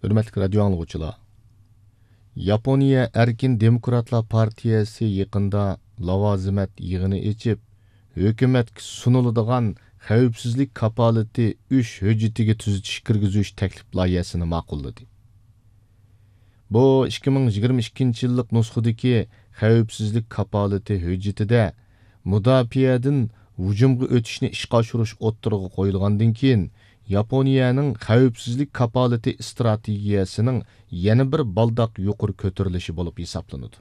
Hürmetli radyo anlıqçılar. Yaponiya Erkin Demokratlar Partiyasi yaqında lavazimat yig'ini echib, hökumətə sunuladigan xavfsizlik kapalati 3 hüccetiga tuzitish kirgizish taklif loyihasini ma'qulladi. Bu 2022-yillik nusxadagi xavfsizlik kapalati hücjetida mudofaadan hujumga o'tishni ishga oshirish o'ttirig'i qo'yilgandan keyin Yaponiyaning xavfsizlik kapalati strategiyasining yana bir baldoq yuqori ko'tarilishi bo'lib hisoblanadi.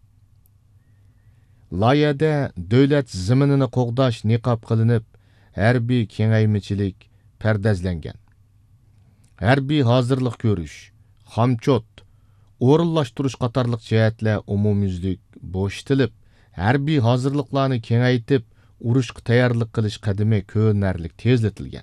Loyihada davlat zaminini qo'g'dash niqob qilinib, harbiy kengaymichilik pardazlangan. Harbiy hozirlik ko'rish, xamchot, o'rinlashtirish qatorliq jihatlar umumyuzlik bo'shitilib, harbiy hozirliklarni kengaytib, urushga tayyorlik qilish qadami ko'rinarli tezlatilgan.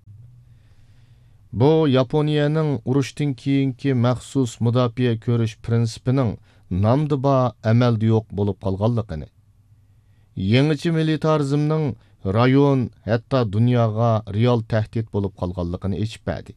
Bu Yaponiyaning urushdan keyingi maxsus mudofaa ko'rish prinsipining namdiba amalda yo'q bo'lib qolganligini, yangicha militarizmning rayon, hatto dunyoga real tahdid bo'lib qolganligini aytib berdi.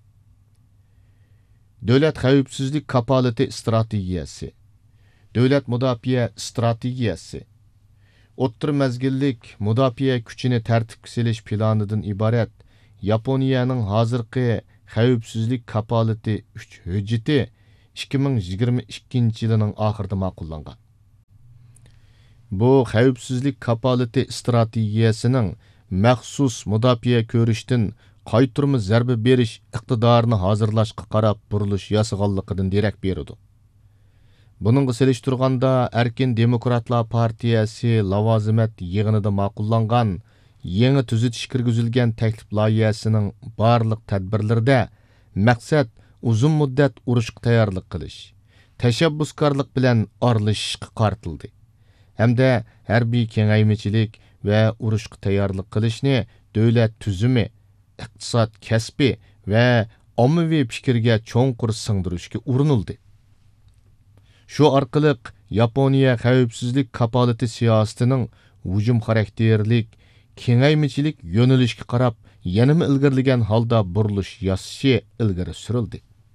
Davlat xavfsizlik kapolati strategiyasi, davlat mudofaa strategiyasi, o'ttir mezgillik mudofaa kuchini tartibga solish planidan iborat Yaponiyaning hozirgi xavfsizlik kapolati 3 hujjati 2022-yilning oxirida ma'qullangan. Bu xavfsizlik kapolati strategiyasining maxsus mudofaa ko'rishdan qaytirma zarba berish iqtidorini hozirlashga qarab burilish yasaganligidan derak beradi. Buningga selishtirganda Erkin Demokratlar Partiyasi lavazimat yig'inida ma'qullangan yangi tuzitish kirgizilgan taklif loyihasining barliq tadbirlarida maqsad uzun muddat urushga tayyorlik qilish, tashabbuskorlik bilan aralashishga qartildi. Hamda harbiy kengaymichilik va urushga tayyorlik qilishni davlat tuzumi, iqtisod kasbi va ommaviy fikrga cho'nqur singdirishga urinildi. Shu orqali Yaponiya xavfsizlik kapolati siyosatining hujum xarakterlik kengaymichilik yo'nalishga qarab yanama ilgirlagan holda burilish yasashi ilgari surildi.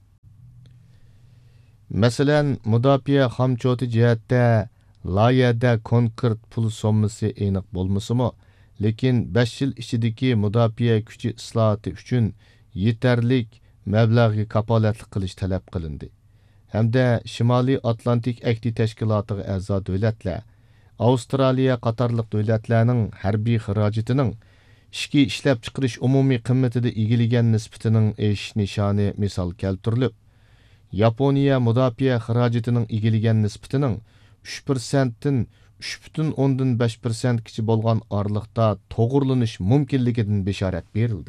Masalan, mudofaa xamchoti jihatda loyihada konkret pul sommasi aniq bo'lmasa-mu, lekin 5 yil ichidagi mudofaa kuchi islohoti uchun yetarlik mablag'ga kapolatlik qilish talab qilindi. Hamda Shimoliy Atlantik Akti tashkilotiga a'zo davlatlar, Avstraliya qatorliq davlatlarning harbiy xarajatining ishki ishlab chiqarish umumiy qiymatida egilagan nisbatining eshish nishoni misol keltirilib, Yaponiya mudofaa xarajatining egilagan nisbatining 3% dan 3,5% kichi bo'lgan oraliqda to'g'rilanish mumkinligidan bishorat berildi.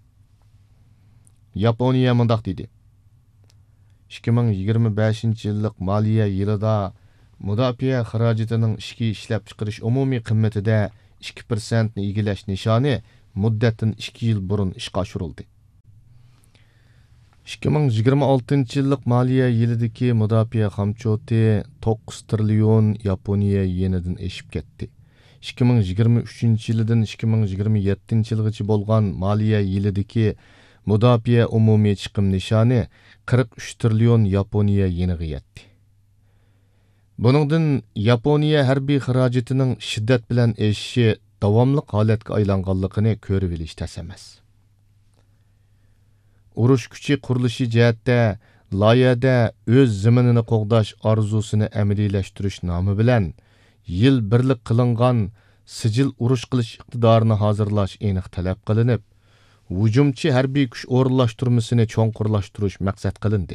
Yaponiya mundaq dedi: 2025-yillik moliya yilida mudofaa xarajatining ishki ishlab chiqarish umumiy qiymatida 2% ni egilash nishoni muddatdan 2 yil burun ishga oshirildi. 2026-yillik moliya yilidagi mudofaa xamchoti 9 trillion Yaponiya yenidan eshib ketdi. 2023-yildan 2027-yilgacha bo'lgan moliya yilidagi mudofaa umumiy chiqim nishoni 43 trillion Yaponiya yeniga yetdi. Buningdan Yaponiya harbiy xarajatining shiddat bilan eshishi davomli holatga aylanganligini ko'rib olish tas emas. Urush kuchi qurilishi jihatda loyihada o'z zaminini qo'g'dash orzusini amaliylashtirish nomi bilan yil birlik qilingan sijil urush qilish iqtidorini hozirlash aniq talab qilinib, hujumchi harbiy kuch o'rinlashtirmasini cho'nqurlashtirish maqsad qilindi.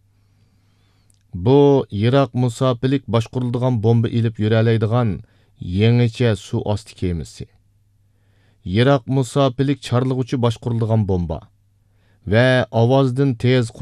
Bu Iroq musofilik boshqariladigan bomba ilib yuralaydigan yangicha suv osti kemasi, Iroq musofilik charlig'uchi boshqariladigan bomba va ovozdan tez